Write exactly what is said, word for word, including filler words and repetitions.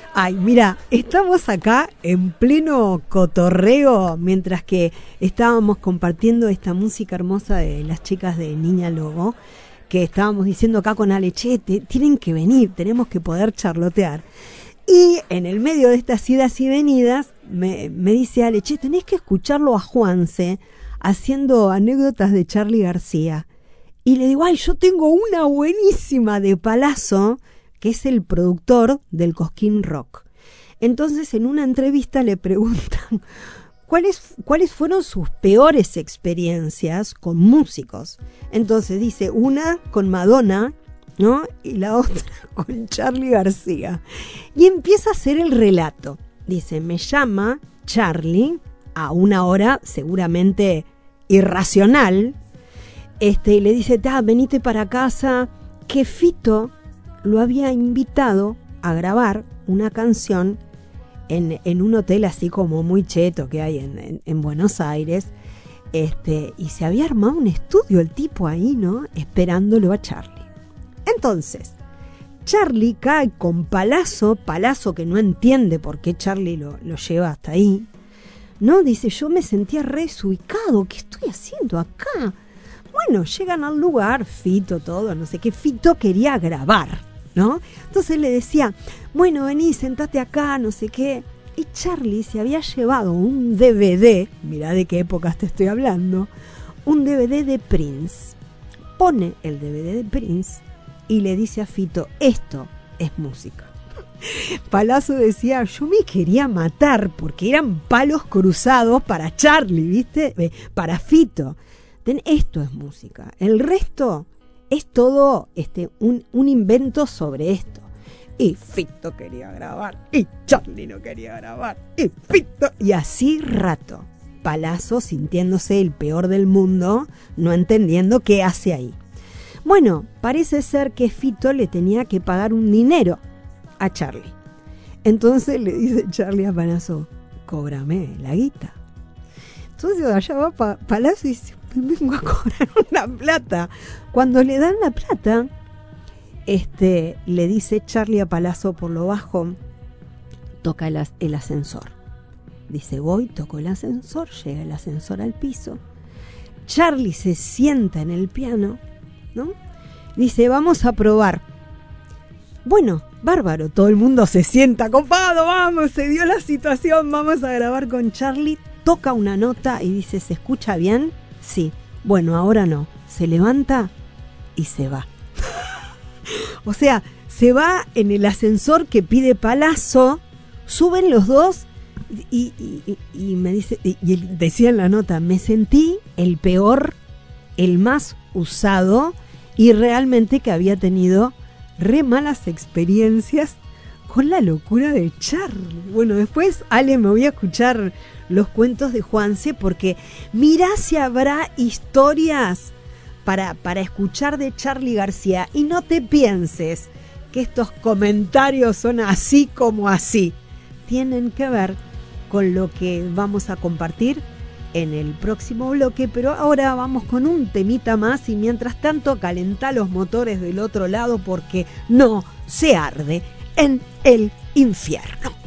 Ay, mira, estamos acá en pleno cotorreo mientras que estábamos compartiendo esta música hermosa de las chicas de Niña Lobo, que estábamos diciendo acá con Ale, che, te, tienen que venir, tenemos que poder charlotear. Y en el medio de estas idas y venidas me, me dice Ale, che, tenés que escucharlo a Juanse haciendo anécdotas de Charly García. Y le digo, ay, yo tengo una buenísima de Palazzo, que es el productor del Cosquín Rock. Entonces, en una entrevista le preguntan cuáles, cuáles fueron sus peores experiencias con músicos. Entonces dice, una con Madonna, ¿no? Y la otra con Charly García. Y empieza a hacer el relato. Dice, me llama Charly a una hora seguramente irracional, este, y le dice, ta, venite para casa, que Fito lo había invitado a grabar una canción en, en un hotel así como muy cheto que hay en, en, en Buenos Aires, este, y se había armado un estudio el tipo ahí, ¿no? Esperándolo a Charly. Entonces, Charly cae con Palazzo, Palazzo que no entiende por qué Charly lo, lo lleva hasta ahí, ¿no? Dice, yo me sentía re desubicado, ¿qué estoy haciendo acá? Bueno, llegan al lugar, Fito, todo, no sé qué, Fito quería grabar, ¿no? Entonces le decía, bueno, vení, sentate acá, no sé qué. Y Charly se había llevado un D V D, mirá de qué épocas te estoy hablando, un D V D de Prince. Pone el D V D de Prince y le dice a Fito, esto es música. Palazzo decía, yo me quería matar porque eran palos cruzados para Charly, ¿viste? Eh, para Fito. Ten, esto es música. El resto es todo este, un, un invento sobre esto. Y Fito quería grabar, y Charly no quería grabar, y Fito. Y así rato. Palazzo sintiéndose el peor del mundo, no entendiendo qué hace ahí. Bueno, parece ser que Fito le tenía que pagar un dinero a Charly. Entonces le dice Charly a Palazzo, cóbrame la guita. Entonces allá va pa- Palazzo y dice, me vengo a cobrar una plata. Cuando le dan la plata, este, le dice Charly a Palazzo por lo bajo, toca el, as- el ascensor. Dice, voy, toco el ascensor, llega el ascensor al piso. Charly se sienta en el piano, ¿no? Dice, vamos a probar. Bueno, bárbaro, todo el mundo se sienta copado, vamos, se dio la situación, vamos a grabar con Charly. Toca una nota y dice, ¿se escucha bien? Sí. Bueno, ahora no. Se levanta y se va. O sea, se va en el ascensor que pide Palazzo, suben los dos y, y, y me dice, y, y decía en la nota, me sentí el peor, el más usado y realmente que había tenido re malas experiencias con la locura de Charly. Bueno, después, Ale, me voy a escuchar los cuentos de Juanse porque mirá si habrá historias para, para escuchar de Charly García y no te pienses que estos comentarios son así como así. Tienen que ver con lo que vamos a compartir en el próximo bloque, pero ahora vamos con un temita más y mientras tanto calentá los motores del otro lado porque no se arde en el infierno.